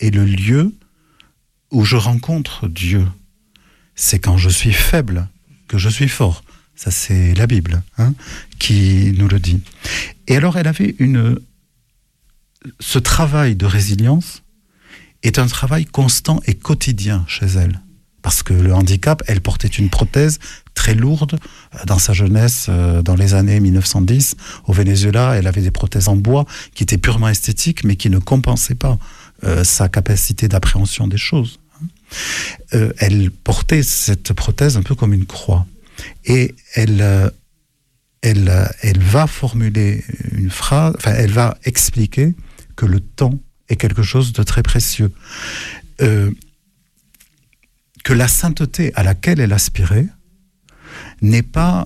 est le lieu où je rencontre Dieu. C'est quand je suis faible que je suis fort. Ça, c'est la Bible qui nous le dit. Et alors, elle avait ce travail de résilience est un travail constant et quotidien chez elle. Parce que le handicap, elle portait une prothèse très lourde dans sa jeunesse, dans les années 1910. Au Venezuela, elle avait des prothèses en bois qui étaient purement esthétiques, mais qui ne compensaient pas sa capacité d'appréhension des choses. Elle portait cette prothèse un peu comme une croix. Et elle va formuler une phrase, enfin, elle va expliquer que le temps est quelque chose de très précieux. Que la sainteté à laquelle elle aspirait n'est pas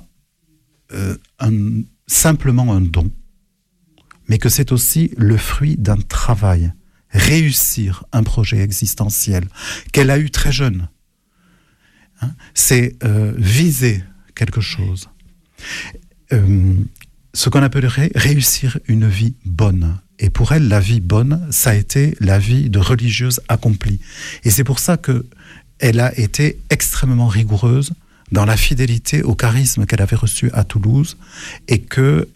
simplement un don, mais que c'est aussi le fruit d'un travail, réussir un projet existentiel qu'elle a eu très jeune. C'est viser quelque chose. Ce qu'on appellerait réussir une vie bonne. Et pour elle, la vie bonne, ça a été la vie de religieuse accomplie. Et c'est pour ça que elle a été extrêmement rigoureuse dans la fidélité au charisme qu'elle avait reçu à Toulouse et que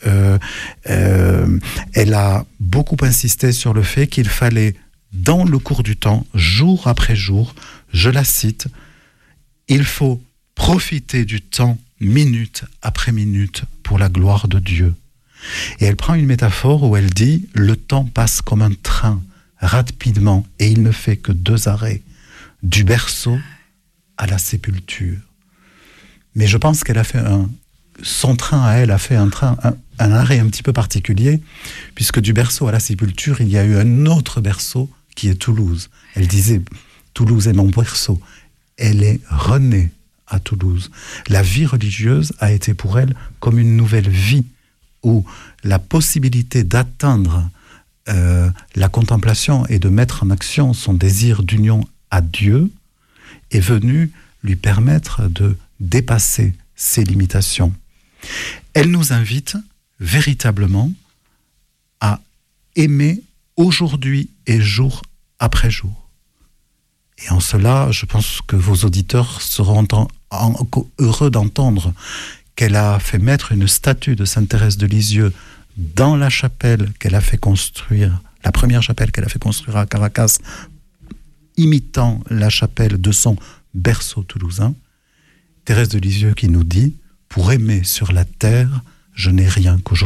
elle a beaucoup insisté sur le fait qu'il fallait, dans le cours du temps, jour après jour, je la cite, il faut profiter du temps minute après minute pour la gloire de Dieu. Et elle prend une métaphore où elle dit « Le temps passe comme un train, rapidement, et il ne fait que 2 arrêts. Du berceau à la sépulture. » Mais je pense qu'elle a fait son train à elle a fait un arrêt un petit peu particulier, puisque du berceau à la sépulture, il y a eu un autre berceau qui est Toulouse. Elle disait « Toulouse est mon berceau ». Elle est renée à Toulouse. La vie religieuse a été pour elle comme une nouvelle vie, où la possibilité d'atteindre la contemplation et de mettre en action son désir d'union à Dieu est venue lui permettre de dépasser ses limitations. Elle nous invite véritablement à aimer aujourd'hui et jour après jour. Et en cela, je pense que vos auditeurs seront heureux d'entendre qu'elle a fait mettre une statue de Sainte Thérèse de Lisieux dans la chapelle qu'elle a fait construire, la première chapelle qu'elle a fait construire à Caracas, imitant la chapelle de son berceau toulousain. Thérèse de Lisieux qui nous dit « Pour aimer sur la terre, je n'ai rien qu'aujourd'hui ».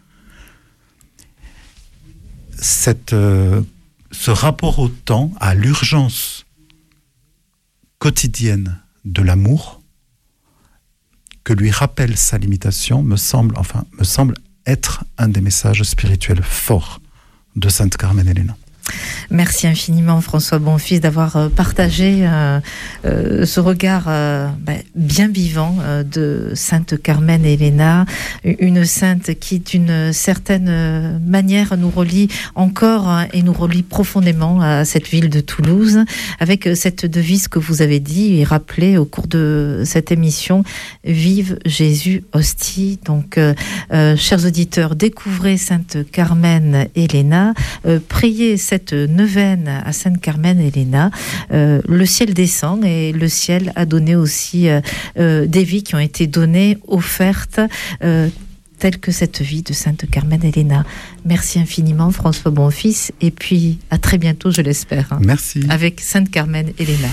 Ce rapport au temps, à l'urgence quotidienne de l'amour, que lui rappelle sa limitation, me semble être un des messages spirituels forts de Sainte Carmen Elena. Merci infiniment François Bonfils d'avoir partagé ce regard bien vivant de Sainte Carmen Elena, une sainte qui d'une certaine manière nous relie encore et nous relie profondément à cette ville de Toulouse, avec cette devise que vous avez dit et rappelée au cours de cette émission, Vive Jésus Hostie. Donc chers auditeurs, découvrez Sainte Carmen Elena, priez cette neuvaine à Sainte Carmen Elena. Le ciel descend et le ciel a donné aussi des vies qui ont été données, offertes, telles que cette vie de Sainte Carmen Elena. Merci infiniment François Bonfils et puis à très bientôt, je l'espère. Merci. Avec Sainte Carmen Elena.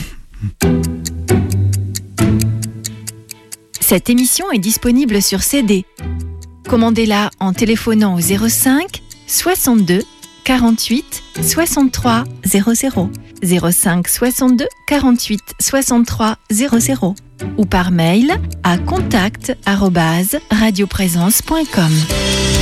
Cette émission est disponible sur CD. Commandez-la en téléphonant au 05 62 48 63 00, 05 62 48 63 00 ou par mail à contact@radioprésence.com.